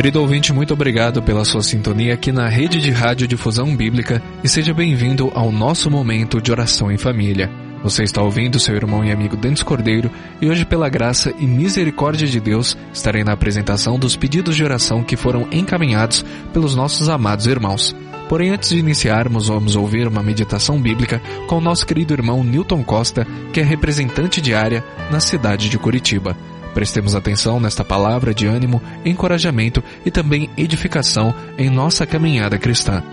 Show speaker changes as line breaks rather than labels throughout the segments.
Querido ouvinte, muito obrigado pela sua sintonia aqui na Rede de Rádio Difusão Bíblica e seja bem-vindo ao nosso momento de oração em família. Você está ouvindo seu irmão e amigo Dentes Cordeiro e hoje, pela graça e misericórdia de Deus, estarei na apresentação dos pedidos de oração que foram encaminhados pelos nossos amados irmãos. Porém, antes de iniciarmos, vamos ouvir uma meditação bíblica com o nosso querido irmão Newton Costa, que é representante de área na cidade de Curitiba. Prestemos atenção nesta palavra de ânimo, encorajamento e também edificação em nossa caminhada cristã.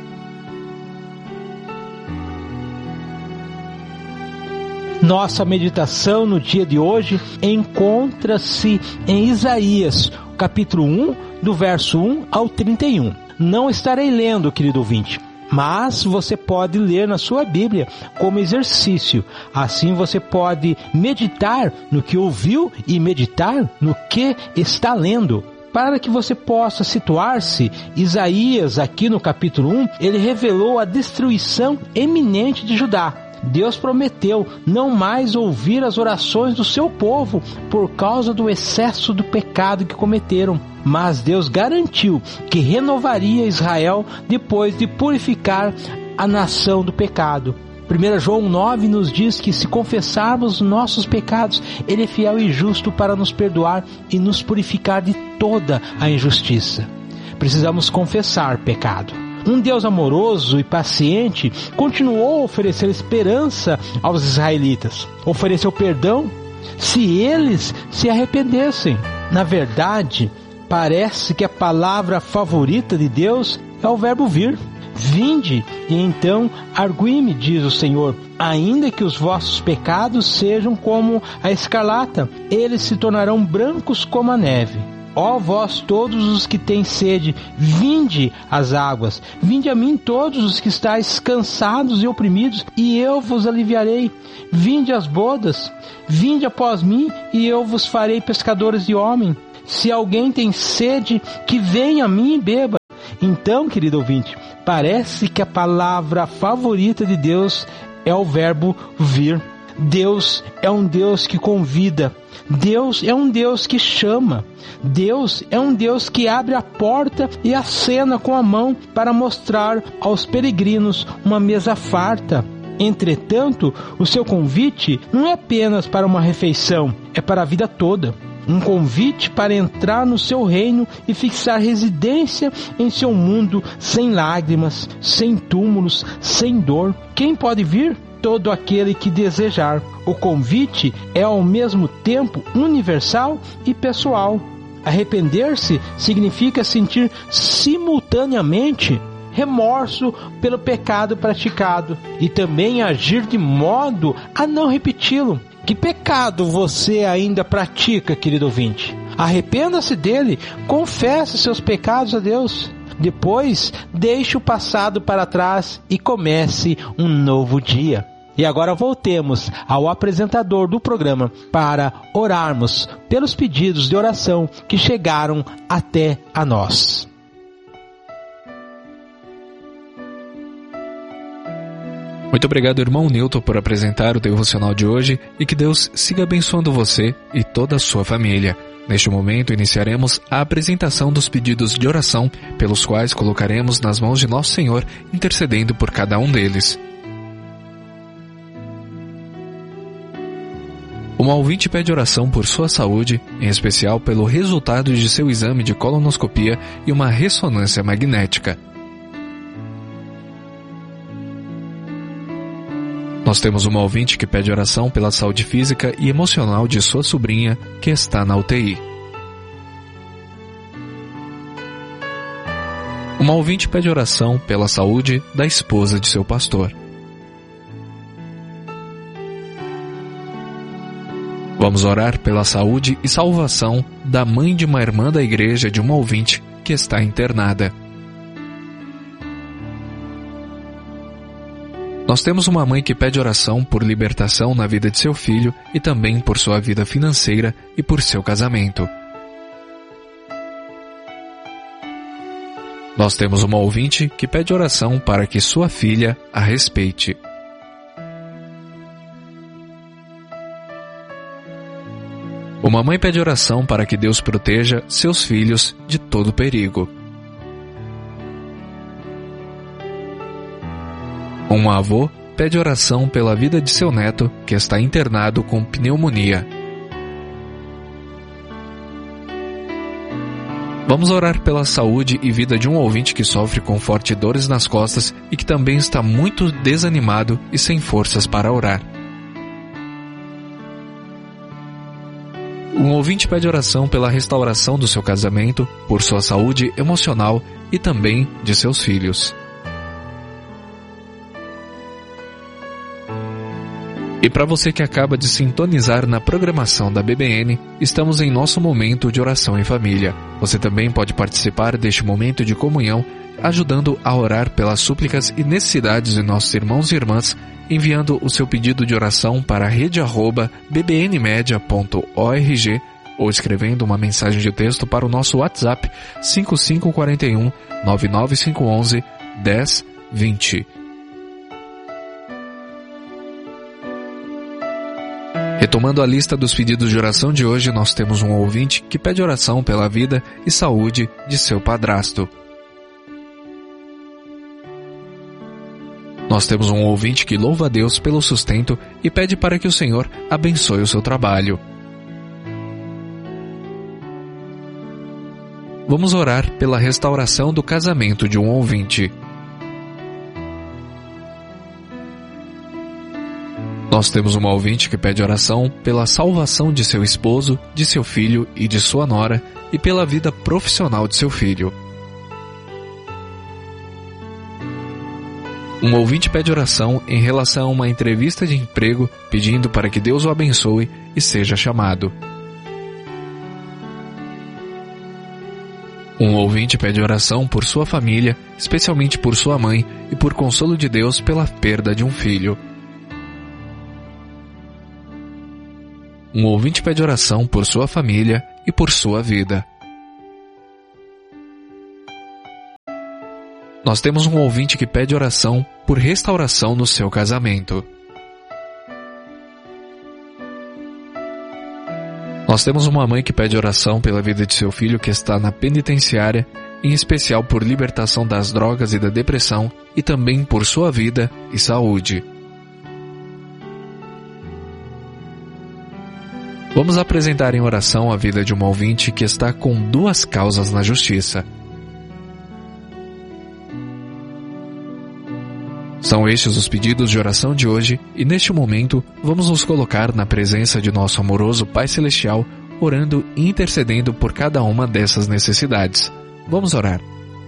Nossa meditação no dia de hoje encontra-se em Isaías, capítulo 1, do verso 1 ao 31. Não estarei lendo, querido ouvinte, mas você pode ler na sua Bíblia como exercício. Assim você pode meditar no que ouviu e meditar no que está lendo. Para que você possa situar-se, Isaías, aqui no capítulo 1, ele revelou a destruição iminente de Judá. Deus prometeu não mais ouvir as orações do seu povo por causa do excesso do pecado que cometeram. Mas Deus garantiu que renovaria Israel depois de purificar a nação do pecado. 1 João 9 nos diz que se confessarmos nossos pecados, Ele é fiel e justo para nos perdoar e nos purificar de toda a injustiça. Precisamos confessar pecado. Um Deus amoroso e paciente continuou a oferecer esperança aos israelitas. Ofereceu perdão se eles se arrependessem. Na verdade, parece que a palavra favorita de Deus é o verbo vir. Vinde e então argui-me, diz o Senhor, ainda que os vossos pecados sejam como a escarlata, eles se tornarão brancos como a neve. Ó vós todos os que têm sede, vinde às águas, vinde a mim todos os que estáis cansados e oprimidos, e eu vos aliviarei. Vinde às bodas, vinde após mim, e eu vos farei pescadores de homem. Se alguém tem sede, que venha a mim e beba. Então, querido ouvinte, parece que a palavra favorita de Deus é o verbo vir. Deus é um Deus que convida. Deus é um Deus que chama. Deus é um Deus que abre a porta e acena com a mão para mostrar aos peregrinos uma mesa farta. Entretanto, o seu convite não é apenas para uma refeição, é para a vida toda. Um convite para entrar no seu reino e fixar residência em seu mundo sem lágrimas, sem túmulos, sem dor. Quem pode vir? Todo aquele que desejar. O convite é ao mesmo tempo universal e pessoal. Arrepender-se significa sentir simultaneamente remorso pelo pecado praticado e também agir de modo a não repeti-lo. Que pecado você ainda pratica, querido ouvinte? Arrependa-se dele, confesse seus pecados a Deus. Depois, deixe o passado para trás e comece um novo dia. E agora voltemos ao apresentador do programa para orarmos pelos pedidos de oração que chegaram até a nós.
Muito obrigado, irmão Newton, por apresentar o devocional de hoje e que Deus siga abençoando você e toda a sua família. Neste momento, iniciaremos a apresentação dos pedidos de oração, pelos quais colocaremos nas mãos de Nosso Senhor, intercedendo por cada um deles. Uma ouvinte pede oração por sua saúde, em especial pelo resultado de seu exame de colonoscopia e uma ressonância magnética. Nós temos uma ouvinte que pede oração pela saúde física e emocional de sua sobrinha, que está na UTI. Uma ouvinte pede oração pela saúde da esposa de seu pastor. Vamos orar pela saúde e salvação da mãe de uma irmã da igreja de uma ouvinte que está internada. Nós temos uma mãe que pede oração por libertação na vida de seu filho e também por sua vida financeira e por seu casamento. Nós temos uma ouvinte que pede oração para que sua filha a respeite. Uma mãe pede oração para que Deus proteja seus filhos de todo perigo. Um avô pede oração pela vida de seu neto que está internado com pneumonia. Vamos orar pela saúde e vida de um ouvinte que sofre com fortes dores nas costas e que também está muito desanimado e sem forças para orar. Um ouvinte pede oração pela restauração do seu casamento, por sua saúde emocional e também de seus filhos. E para você que acaba de sintonizar na programação da BBN, estamos em nosso momento de oração em família. Você também pode participar deste momento de comunhão, ajudando a orar pelas súplicas e necessidades de nossos irmãos e irmãs, enviando o seu pedido de oração para a rede@bbnmedia.org ou escrevendo uma mensagem de texto para o nosso WhatsApp 5541 99511 1020. Retomando a lista dos pedidos de oração de hoje, nós temos um ouvinte que pede oração pela vida e saúde de seu padrasto. Nós temos um ouvinte que louva a Deus pelo sustento e pede para que o Senhor abençoe o seu trabalho. Vamos orar pela restauração do casamento de um ouvinte. Nós temos uma ouvinte que pede oração pela salvação de seu esposo, de seu filho e de sua nora e pela vida profissional de seu filho. Um ouvinte pede oração em relação a uma entrevista de emprego, pedindo para que Deus o abençoe e seja chamado. Um ouvinte pede oração por sua família, especialmente por sua mãe e por consolo de Deus pela perda de um filho. Um ouvinte pede oração por sua família e por sua vida. Nós temos um ouvinte que pede oração por restauração no seu casamento. Nós temos uma mãe que pede oração pela vida de seu filho que está na penitenciária, em especial por libertação das drogas e da depressão, e também por sua vida e saúde. Vamos apresentar em oração a vida de uma ouvinte que está com 2 causas na justiça. São estes os pedidos de oração de hoje e neste momento vamos nos colocar na presença de nosso amoroso Pai Celestial, orando e intercedendo por cada uma dessas necessidades. Vamos orar.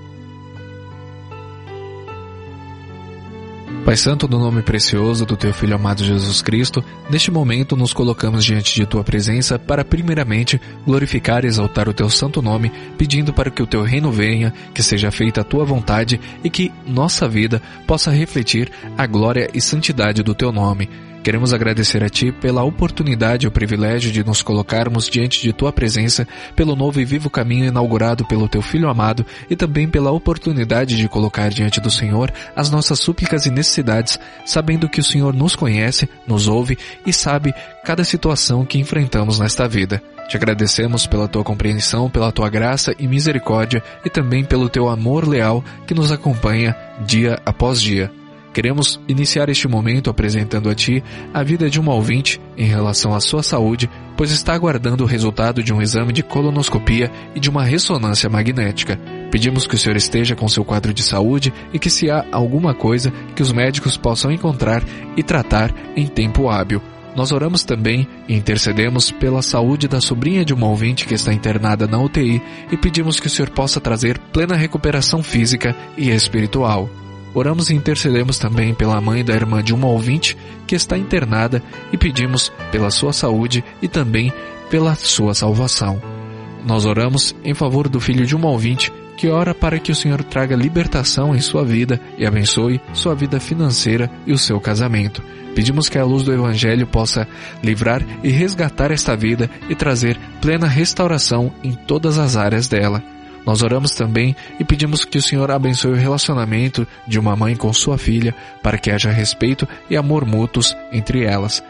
Pai Santo, no nome precioso do Teu Filho amado Jesus Cristo, neste momento nos colocamos diante de Tua presença para primeiramente glorificar e exaltar o Teu santo nome, pedindo para que o Teu reino venha, que seja feita a Tua vontade e que nossa vida possa refletir a glória e santidade do Teu nome. Queremos agradecer a Ti pela oportunidade e o privilégio de nos colocarmos diante de Tua presença, pelo novo e vivo caminho inaugurado pelo Teu Filho amado e também pela oportunidade de colocar diante do Senhor as nossas súplicas e necessidades, sabendo que o Senhor nos conhece, nos ouve e sabe cada situação que enfrentamos nesta vida. Te agradecemos pela Tua compreensão, pela Tua graça e misericórdia e também pelo Teu amor leal que nos acompanha dia após dia. Queremos iniciar este momento apresentando a Ti a vida de uma ouvinte em relação à sua saúde, pois está aguardando o resultado de um exame de colonoscopia e de uma ressonância magnética. Pedimos que o Senhor esteja com seu quadro de saúde e que se há alguma coisa que os médicos possam encontrar e tratar em tempo hábil. Nós oramos também e intercedemos pela saúde da sobrinha de uma ouvinte que está internada na UTI e pedimos que o Senhor possa trazer plena recuperação física e espiritual. Oramos e intercedemos também pela mãe da irmã de uma ouvinte que está internada e pedimos pela sua saúde e também pela sua salvação. Nós oramos em favor do filho de uma ouvinte que ora para que o Senhor traga libertação em sua vida e abençoe sua vida financeira e o seu casamento. Pedimos que a luz do Evangelho possa livrar e resgatar esta vida e trazer plena restauração em todas as áreas dela. Nós oramos também e pedimos que o Senhor abençoe o relacionamento de uma mãe com sua filha, para que haja respeito e amor mútuos entre elas.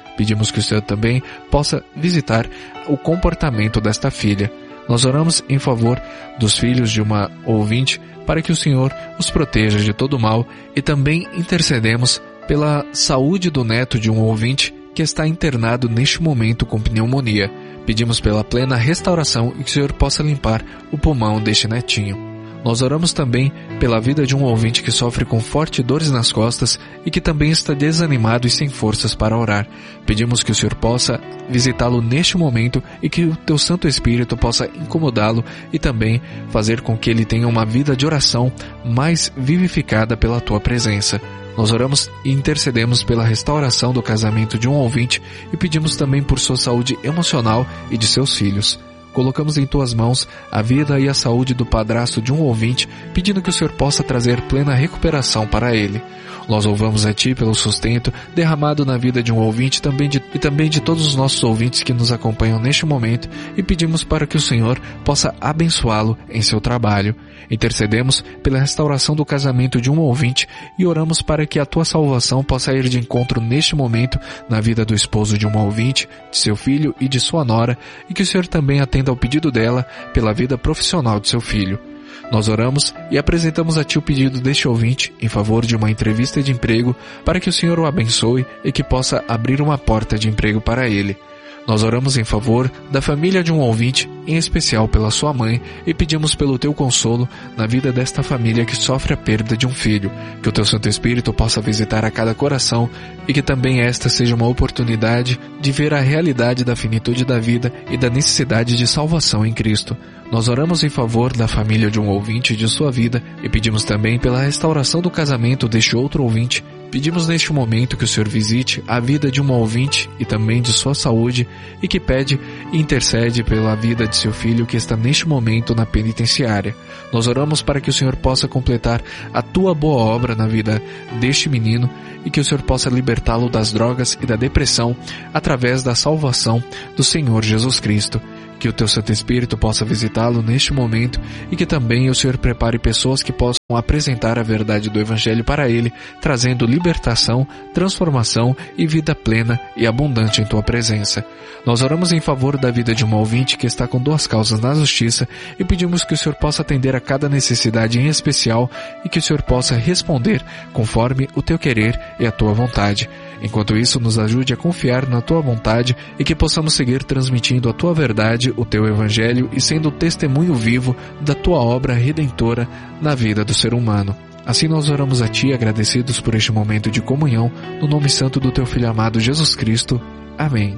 Pedimos que o Senhor também possa visitar o comportamento desta filha. Nós oramos em favor dos filhos de uma ouvinte para que o Senhor os proteja de todo mal e também intercedemos pela saúde do neto de um ouvinte que está internado neste momento com pneumonia. Pedimos pela plena restauração e que o Senhor possa limpar o pulmão deste netinho. Nós oramos também pela vida de um ouvinte que sofre com fortes dores nas costas e que também está desanimado e sem forças para orar. Pedimos que o Senhor possa visitá-lo neste momento e que o Teu Santo Espírito possa incomodá-lo e também fazer com que ele tenha uma vida de oração mais vivificada pela Tua presença. Nós oramos e intercedemos pela restauração do casamento de um ouvinte e pedimos também por sua saúde emocional e de seus filhos. Colocamos em Tuas mãos a vida e a saúde do padrasto de um ouvinte, pedindo que o Senhor possa trazer plena recuperação para ele. Nós louvamos a Ti pelo sustento derramado na vida de um ouvinte e também de todos os nossos ouvintes que nos acompanham neste momento e pedimos para que o Senhor possa abençoá-lo em seu trabalho. Intercedemos pela restauração do casamento de um ouvinte e oramos para que a Tua salvação possa ir de encontro neste momento na vida do esposo de um ouvinte, de seu filho e de sua nora e que o Senhor também atenda ao pedido dela pela vida profissional de seu filho. Nós oramos e apresentamos a Ti o pedido deste ouvinte em favor de uma entrevista de emprego para que o Senhor o abençoe e que possa abrir uma porta de emprego para ele. Nós oramos em favor da família de um ouvinte, em especial pela sua mãe, e pedimos pelo Teu consolo na vida desta família que sofre a perda de um filho, que o Teu Santo Espírito possa visitar a cada coração e que também esta seja uma oportunidade de ver a realidade da finitude da vida e da necessidade de salvação em Cristo. Nós oramos em favor da família de um ouvinte e de sua vida e pedimos também pela restauração do casamento deste outro ouvinte. Pedimos neste momento que o Senhor visite a vida de uma ouvinte e também de sua saúde e que pede e intercede pela vida de seu filho que está neste momento na penitenciária. Nós oramos para que o Senhor possa completar a Tua boa obra na vida deste menino e que o Senhor possa libertá-lo das drogas e da depressão através da salvação do Senhor Jesus Cristo. Que o Teu Santo Espírito possa visitá-lo neste momento e que também o Senhor prepare pessoas que possam apresentar a verdade do Evangelho para ele, trazendo libertação, transformação e vida plena e abundante em Tua presença. Nós oramos em favor da vida de um ouvinte que está com 2 causas na justiça e pedimos que o Senhor possa atender a cada necessidade em especial e que o Senhor possa responder conforme o Teu querer e a Tua vontade. Enquanto isso, nos ajude a confiar na Tua vontade e que possamos seguir transmitindo a Tua verdade, o Teu Evangelho e sendo o testemunho vivo da Tua obra redentora na vida do ser humano. Assim nós oramos a Ti, agradecidos por este momento de comunhão, no nome santo do Teu Filho amado Jesus Cristo. Amém.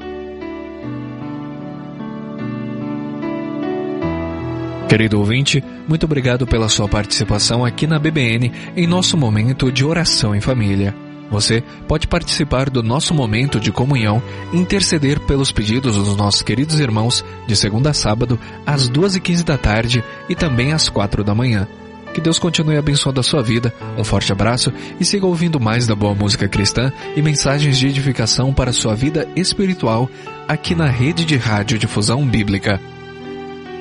Querido ouvinte, muito obrigado pela sua participação aqui na BBN em nosso momento de oração em família. Você pode participar do nosso momento de comunhão e interceder pelos pedidos dos nossos queridos irmãos de segunda a sábado, às 2h15 da tarde e também às 4 da manhã. Que Deus continue abençoando a sua vida, um forte abraço e siga ouvindo mais da boa música cristã e mensagens de edificação para a sua vida espiritual aqui na Rede de Rádio Difusão Bíblica.